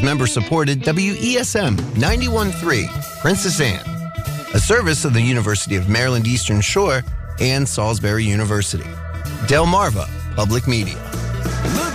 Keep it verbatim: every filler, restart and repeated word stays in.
member-supported W E S M ninety-one point three, Princess Anne, a service of the University of Maryland Eastern Shore and Salisbury University. Delmarva Public Media.